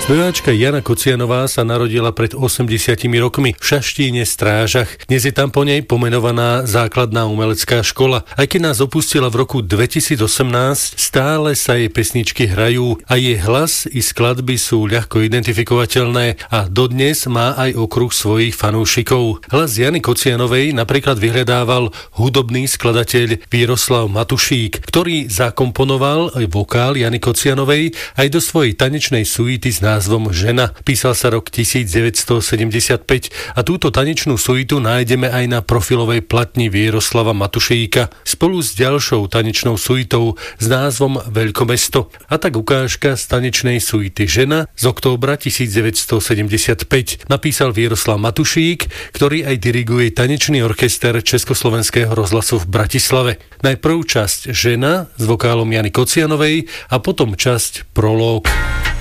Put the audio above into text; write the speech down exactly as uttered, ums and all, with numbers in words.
Speváčka Jana Kocianová sa narodila pred osemdesiatimi rokmi v Šaštíne Strážach. Dnes je tam po nej pomenovaná základná umelecká škola. Aj keď nás opustila v roku dvetisícosemnásť, stále sa jej pesničky hrajú a jej hlas i skladby sú ľahko identifikovateľné a dodnes má aj okruh svojich fanúšikov. Hlas Jany Kocianovej napríklad vyhľadával hudobný skladateľ Víroslav Matušík, ktorý zakomponoval aj vokál Jany Kocianovej aj do svojej tanečnej suity s názvom Žena. Písal sa rok devätnásťsedemdesiatpäť a túto tanečnú suitu nájdeme aj na profilovej platni Víroslava Matušíka spolu s ďalšou tanečnou suitou s názvom Veľkomesto. A tak ukážka z tanečnej suity Žena z októbra devätnásťsedemdesiatpäť napísal Víroslav Matušík, ktorý aj diriguje tanečný orchester Československého rozhlasu v Bratislave. Najprv časť Žena s vokálom Jany Kocianovej a potom časť Prológ.